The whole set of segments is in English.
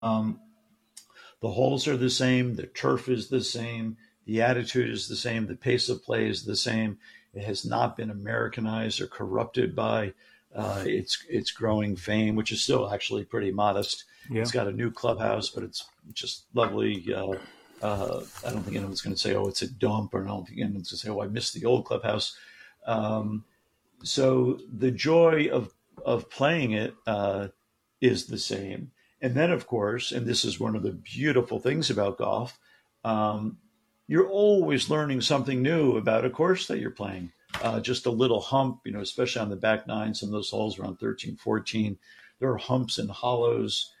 Um, the holes are the same, the turf is the same, the attitude is the same, the pace of play is the same. It has not been Americanized or corrupted by its growing fame, which is still actually pretty modest. Yeah. It's got a new clubhouse, but it's just lovely. I don't think anyone's going to say, "Oh, it's a dump," or I don't think anyone's going to say, "Oh, I miss the old clubhouse." Um, so the joy of playing it is the same. And then, of course, and this is one of the beautiful things about golf, um, you're always learning something new about a course that you're playing. Just a little hump, especially on the back nine, some of those holes around 13, 14, there are humps and hollows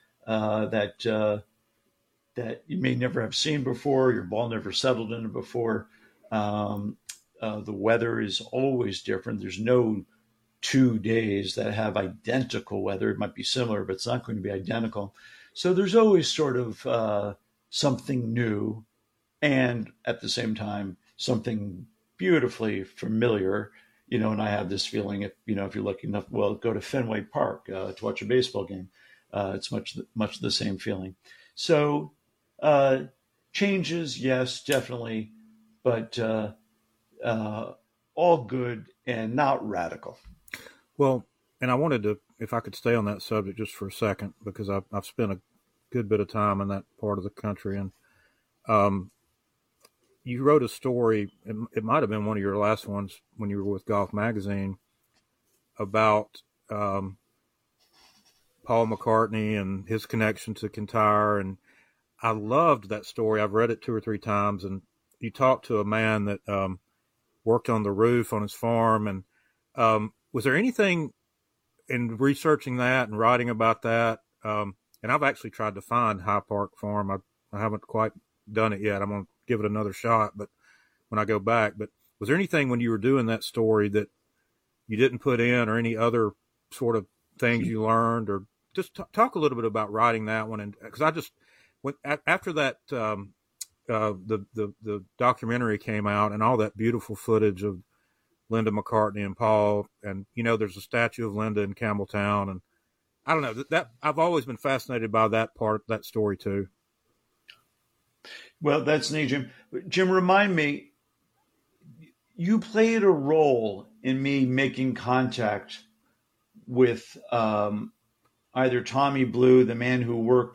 that you may never have seen before. Your ball never settled in it before. Um, the weather is always different. There's no 2 days that have identical weather. It might be similar, but it's not going to be identical. So there's always sort of something new, and at the same time, something beautifully familiar. And I have this feeling if you're lucky enough, well, go to Fenway Park to watch a baseball game. It's much the same feeling. So uh, changes, yes, definitely, but uh, all good and not radical. Well, and I wanted to, if I could stay on that subject just for a second, because I've spent a good bit of time in that part of the country. And um, you wrote a story, it might have been one of your last ones when you were with Golf Magazine, about Paul McCartney and his connection to Kintyre. And I loved that story. I've read it two or three times. And you talked to a man that worked on the roof on his farm. And was there anything in researching that and writing about that? And I've actually tried to find High Park Farm. I haven't quite done it yet. I'm going to give it another shot, but when I go back. But was there anything when you were doing that story that you didn't put in, or any other sort of things you learned, or just talk a little bit about writing that one? And because I just went after that, the documentary came out and all that beautiful footage of Linda McCartney and Paul, and there's a statue of Linda in Campbelltown, and I don't know that I've always been fascinated by that part, that story too. Well, that's neat, Jim. Jim, remind me, you played a role in me making contact with either Tommy Blue, the man who worked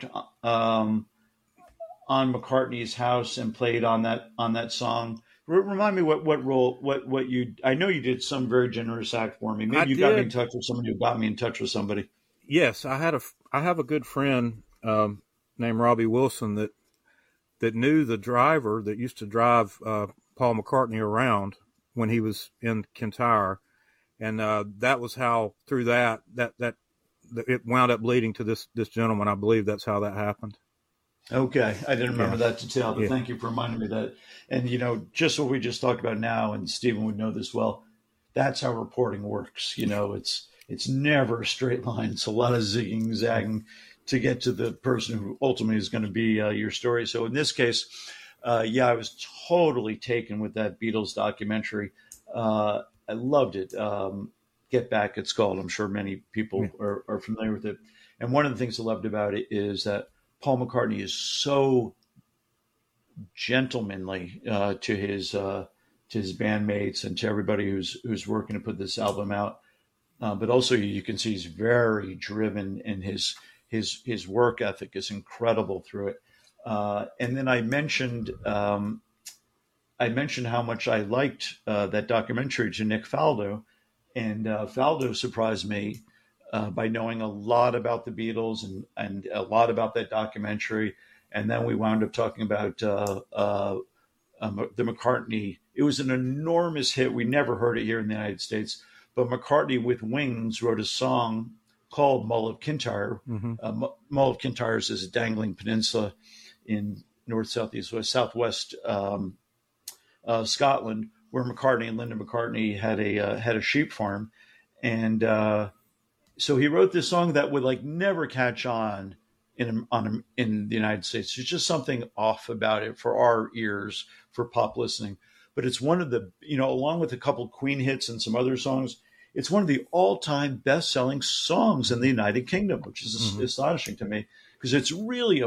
on McCartney's house and played on that song. Remind me what role what you. I know you did some very generous act for me. I Maybe you got me in did, touch with somebody who got me in touch with somebody. yes. I have a good friend named Robbie Wilson that knew the driver that used to drive Paul McCartney around when he was in Kintyre, and that was how through that it wound up leading to this gentleman. I believe that's how that happened. Okay, I didn't remember Yeah, that detail, but yeah, thank you for reminding me that. And just what we just talked about now, and Stephen would know this well. That's how reporting works. It's never a straight line. It's a lot of zigging, zagging to get to the person who ultimately is going to be your story. So in this case, yeah, I was totally taken with that Beatles documentary. I loved it. Get Back, it's called. I'm sure many yeah. people are familiar with it. And one of the things I loved about it is that Paul McCartney is so gentlemanly to his bandmates and to everybody who's working to put this album out. But also, you can see he's very driven, and his work ethic is incredible through it. And then I mentioned how much I liked that documentary to Nick Faldo, and Faldo surprised me by knowing a lot about the Beatles and a lot about that documentary. And then we wound up talking about the McCartney. It was an enormous hit. We never heard it here in the United States, but McCartney with Wings wrote a song called Mull of Kintyre. Hmm. Mull of Kintyre is a dangling peninsula in north, southeast, west, southwest Scotland, where McCartney and Linda McCartney had a sheep farm, and so he wrote this song that would like never catch on in the United States. There's just something off about it for our ears for pop listening. But it's one of the along with a couple Queen hits and some other songs, it's one of the all-time best-selling songs in the United Kingdom, which is Hmm. astonishing to me. because it's really